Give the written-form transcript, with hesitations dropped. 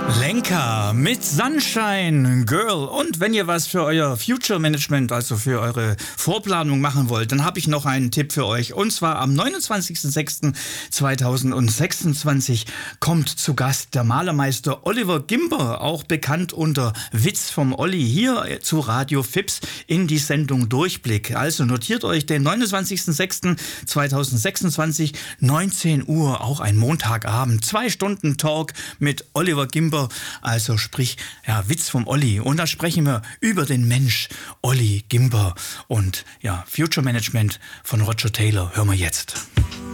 Lenka mit Sunshine Girl. Und wenn ihr was für euer Future Management, also für eure Vorplanung machen wollt, dann habe ich noch einen Tipp für euch. Und zwar am 29.06.2026 kommt zu Gast der Malermeister Oliver Gimber, auch bekannt unter Witz vom Olli, hier zu Radio Fips in die Sendung Durchblick. Also notiert euch den 29.06.2026, 19 Uhr, auch ein Montagabend, 2 Stunden Talk mit Oliver Gimber. Also sprich, ja, Witz vom Olli. Und da sprechen wir über den Mensch Olli Gimber und ja, Future Management von Roger Taylor. Hören wir jetzt.